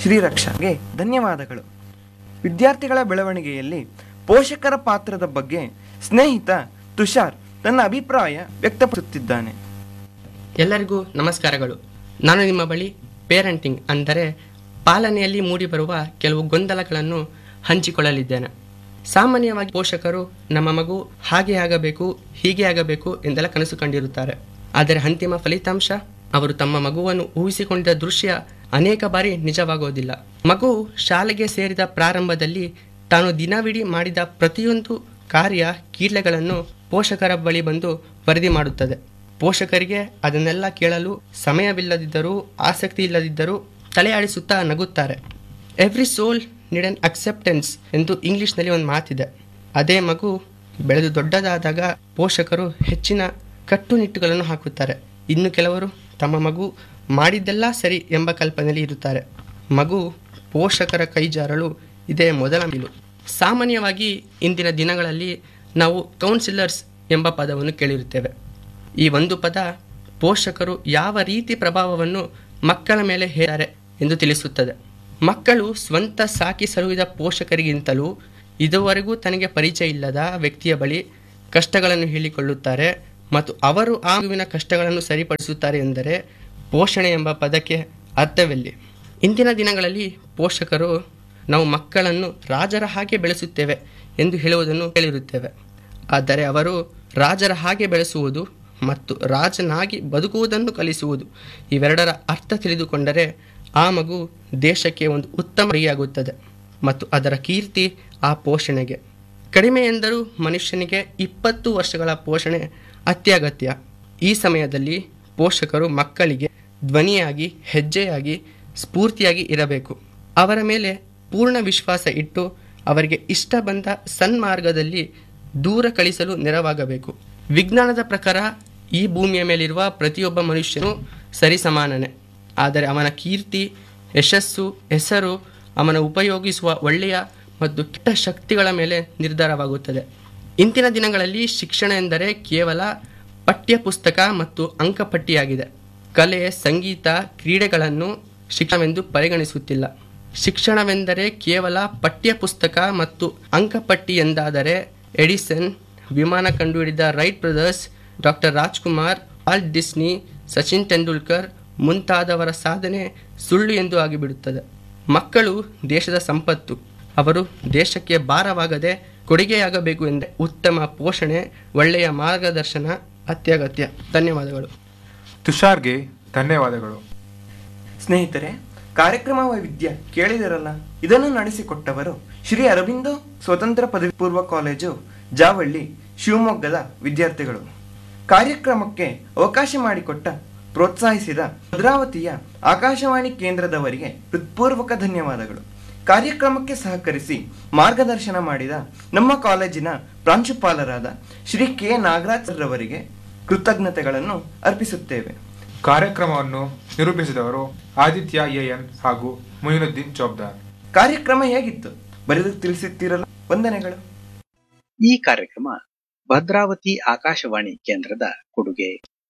ಶ್ರೀರಕ್ಷಾಗೆ ಧನ್ಯವಾದಗಳು. ವಿದ್ಯಾರ್ಥಿಗಳ ಬೆಳವಣಿಗೆಯಲ್ಲಿ ಪೋಷಕರ ಪಾತ್ರದ ಬಗ್ಗೆ ಸ್ನೇಹಿತ ತುಷಾರ್ ತನ್ನ ಅಭಿಪ್ರಾಯ ವ್ಯಕ್ತಪಡಿಸುತ್ತಿದ್ದಾನೆ. ಎಲ್ಲರಿಗೂ ನಮಸ್ಕಾರಗಳು. ನಾನು ನಿಮ್ಮ ಬಳಿ ಪೇರೆಂಟಿಂಗ್ ಅಂದರೆ ಪಾಲನೆಯಲ್ಲಿ ಮೂಡಿಬರುವ ಕೆಲವು ಗೊಂದಲಗಳನ್ನು ಹಂಚಿಕೊಳ್ಳಲಿದ್ದೇನೆ. ಸಾಮಾನ್ಯವಾಗಿ ಪೋಷಕರು ನಮ್ಮ ಮಗು ಹಾಗೆ ಆಗಬೇಕು ಹೀಗೆ ಆಗಬೇಕು ಎಂದೆಲ್ಲ ಕನಸು ಕಂಡಿರುತ್ತಾರೆ. ಆದರೆ ಅಂತಿಮ ಫಲಿತಾಂಶ ಅವರು ತಮ್ಮ ಮಗುವನ್ನು ಊಹಿಸಿಕೊಂಡಿದ್ದ ದೃಶ್ಯ ಅನೇಕ ಬಾರಿ ನಿಜವಾಗುವುದಿಲ್ಲ. ಮಗು ಶಾಲೆಗೆ ಸೇರಿದ ಪ್ರಾರಂಭದಲ್ಲಿ ತಾನು ದಿನವಿಡೀ ಮಾಡಿದ ಪ್ರತಿಯೊಂದು ಕಾರ್ಯ ಕೀರ್ಲೆಗಳನ್ನು ಪೋಷಕರ ಬಳಿ ಬಂದು ವರದಿ ಮಾಡುತ್ತದೆ. ಪೋಷಕರಿಗೆ ಅದನ್ನೆಲ್ಲ ಕೇಳಲು ಸಮಯವಿಲ್ಲದಿದ್ದರೂ ಆಸಕ್ತಿ ಇಲ್ಲದಿದ್ದರೂ ತಲೆಯಾಡಿಸುತ್ತಾ ನಗುತ್ತಾರೆ. ಎವ್ರಿ ಸೋಲ್ ನೀಡ್ ಅನ್ ಅಕ್ಸೆಪ್ಟೆನ್ಸ್ ಎಂದು ಇಂಗ್ಲಿಷ್ನಲ್ಲಿ ಒಂದು ಮಾತಿದೆ. ಅದೇ ಮಗು ಬೆಳೆದು ದೊಡ್ಡದಾದಾಗ ಪೋಷಕರು ಹೆಚ್ಚಿನ ಕಟ್ಟುನಿಟ್ಟುಗಳನ್ನು ಹಾಕುತ್ತಾರೆ. ಇನ್ನು ಕೆಲವರು ತಮ್ಮ ಮಗು ಮಾಡಿದ್ದೆಲ್ಲ ಸರಿ ಎಂಬ ಕಲ್ಪನೆಯಲ್ಲಿ ಇರುತ್ತಾರೆ. ಮಗು ಪೋಷಕರ ಕೈಜಾರಲು ಇದೇ ಮೊದಲ ಮಿಲು. ಸಾಮಾನ್ಯವಾಗಿ ಇಂದಿನ ದಿನಗಳಲ್ಲಿ ನಾವು ಕೌನ್ಸಿಲರ್ಸ್ ಎಂಬ ಪದವನ್ನು ಕೇಳಿರುತ್ತೇವೆ. ಈ ಒಂದು ಪದ ಪೋಷಕರು ಯಾವ ರೀತಿ ಪ್ರಭಾವವನ್ನು ಮಕ್ಕಳ ಮೇಲೆ ಹೇರಿದ್ದಾರೆ ಎಂದು ತಿಳಿಸುತ್ತದೆ. ಮಕ್ಕಳು ಸ್ವಂತ ಸಾಕಿ ಸಲುಹಿದ ಪೋಷಕರಿಗಿಂತಲೂ ಇದುವರೆಗೂ ತನಗೆ ಪರಿಚಯ ಇಲ್ಲದ ವ್ಯಕ್ತಿಯ ಬಳಿ ಕಷ್ಟಗಳನ್ನು ಹೇಳಿಕೊಳ್ಳುತ್ತಾರೆ ಮತ್ತು ಅವರು ಆ ಮಗುವಿನ ಕಷ್ಟಗಳನ್ನು ಸರಿಪಡಿಸುತ್ತಾರೆ ಎಂದರೆ ಪೋಷಣೆ ಎಂಬ ಪದಕ್ಕೆ ಅರ್ಥವೆಲ್ಲಿ? ಇಂದಿನ ದಿನಗಳಲ್ಲಿ ಪೋಷಕರು ನಾವು ಮಕ್ಕಳನ್ನು ರಾಜರ ಹಾಗೆ ಬೆಳೆಸುತ್ತೇವೆ ಎಂದು ಹೇಳುವುದನ್ನು ಕೇಳಿರುತ್ತೇವೆ. ಆದರೆ ಅವರು ರಾಜರ ಹಾಗೆ ಬೆಳೆಸುವುದು ಮತ್ತು ರಾಜನಾಗಿ ಬದುಕುವುದನ್ನು ಕಲಿಸುವುದು ಇವೆರಡರ ಅರ್ಥ ತಿಳಿದುಕೊಂಡರೆ ಆ ಮಗು ದೇಶಕ್ಕೆ ಒಂದು ಉತ್ತಮ ಬಗೆಯಾಗುತ್ತದೆ ಮತ್ತು ಅದರ ಕೀರ್ತಿ ಆ ಪೋಷಣೆಗೆ. ಕಡಿಮೆ ಎಂದರೂ ಮನುಷ್ಯನಿಗೆ 20 ವರ್ಷಗಳ ಪೋಷಣೆ ಅತ್ಯಗತ್ಯ. ಈ ಸಮಯದಲ್ಲಿ ಪೋಷಕರು ಮಕ್ಕಳಿಗೆ ಧ್ವನಿಯಾಗಿ ಹೆಜ್ಜೆಯಾಗಿ ಸ್ಫೂರ್ತಿಯಾಗಿ ಇರಬೇಕು. ಅವರ ಮೇಲೆ ಪೂರ್ಣ ವಿಶ್ವಾಸ ಇಟ್ಟು ಅವರಿಗೆ ಇಷ್ಟ ಬಂದ ಸನ್ಮಾರ್ಗದಲ್ಲಿ ದೂರ ಕಳಿಸಲು ನೆರವಾಗಬೇಕು. ವಿಜ್ಞಾನದ ಪ್ರಕಾರ ಈ ಭೂಮಿಯ ಮೇಲಿರುವ ಪ್ರತಿಯೊಬ್ಬ ಮನುಷ್ಯನೂ ಸರಿಸಮಾನನೇ. ಆದರೆ ಅವನ ಕೀರ್ತಿ, ಯಶಸ್ಸು, ಹೆಸರು ಅವನ ಉಪಯೋಗಿಸುವ ಒಳ್ಳೆಯ ಮತ್ತು ಕೆಟ್ಟ ಶಕ್ತಿಗಳ ಮೇಲೆ ನಿರ್ಧಾರವಾಗುತ್ತದೆ. ಇಂದಿನ ದಿನಗಳಲ್ಲಿ ಶಿಕ್ಷಣ ಎಂದರೆ ಕೇವಲ ಪಠ್ಯಪುಸ್ತಕ ಮತ್ತು ಅಂಕಪಟ್ಟಿಯಾಗಿದೆ. ಕಲೆ, ಸಂಗೀತ, ಕ್ರೀಡೆಗಳನ್ನು ಶಿಕ್ಷಣವೆಂದು ಪರಿಗಣಿಸುತ್ತಿಲ್ಲ. ಶಿಕ್ಷಣವೆಂದರೆ ಕೇವಲ ಪಠ್ಯಪುಸ್ತಕ ಮತ್ತು ಅಂಕಪಟ್ಟಿ ಎಂದಾದರೆ ಎಡಿಸನ್, ವಿಮಾನ ಕಂಡುಹಿಡಿದ Wright brothers, doctor Rajkumar, Walt Disney, Sachin Tendulkar ಮುಂತಾದವರ ಸಾಧನೆ ಸುಳ್ಳು ಎಂದು ಆಗಿಬಿಡುತ್ತದೆ. ಮಕ್ಕಳು ದೇಶದ ಸಂಪತ್ತು. ಅವರು ದೇಶಕ್ಕೆ ಭಾರವಾಗದೆ ಕೊಡುಗೆಯಾಗಬೇಕು ಎಂದರೆ ಉತ್ತಮ ಪೋಷಣೆ, ಒಳ್ಳೆಯ ಮಾರ್ಗದರ್ಶನ ಅತ್ಯಗತ್ಯ. ಧನ್ಯವಾದಗಳು. ತುಷಾರ್ಗೆ ಧನ್ಯವಾದಗಳು. ಸ್ನೇಹಿತರೆ, ಕಾರ್ಯಕ್ರಮ ವೈವಿಧ್ಯ ಕೇಳಿದಿರಲ್ಲ. ಇದನ್ನು ನಡೆಸಿಕೊಟ್ಟವರು ಶ್ರೀ ಅರಬಿಂದೋ ಸ್ವತಂತ್ರ ಪದವಿ ಪೂರ್ವ ಕಾಲೇಜು, ಜಾವಳ್ಳಿ, ಶಿವಮೊಗ್ಗದ ವಿದ್ಯಾರ್ಥಿಗಳು. ಕಾರ್ಯಕ್ರಮಕ್ಕೆ ಅವಕಾಶ ಮಾಡಿಕೊಟ್ಟ ಪ್ರೋತ್ಸಾಹಿಸಿದ ಭದ್ರಾವತಿಯ ಆಕಾಶವಾಣಿ ಕೇಂದ್ರದವರಿಗೆ ಹೃತ್ಪೂರ್ವಕ ಧನ್ಯವಾದಗಳು. ಕಾರ್ಯಕ್ರಮಕ್ಕೆ ಸಹಕರಿಸಿ ಮಾರ್ಗದರ್ಶನ ಮಾಡಿದ ನಮ್ಮ ಕಾಲೇಜಿನ ಪ್ರಾಂಶುಪಾಲರಾದ ಶ್ರೀ ಕೆ ನಾಗರಾಜ್ ರವರಿಗೆ ಕೃತಜ್ಞತೆಗಳನ್ನು ಅರ್ಪಿಸುತ್ತೇವೆ. ಕಾರ್ಯಕ್ರಮವನ್ನು ನಿರೂಪಿಸಿದವರು ಆದಿತ್ಯ ಎಎನ್ ಹಾಗೂ ಮೊಯಿನುದ್ದೀನ್ ಚೌಬ್ದಾರ್. ಕಾರ್ಯಕ್ರಮ ಹೇಗಿತ್ತು ಬರೆದು ತಿಳಿಸುತ್ತೀರಲ್ಲ. ವಂದನೆಗಳು. ಈ ಕಾರ್ಯಕ್ರಮ ಭದ್ರಾವತಿ ಆಕಾಶವಾಣಿ ಕೇಂದ್ರದ ಕೊಡುಗೆ.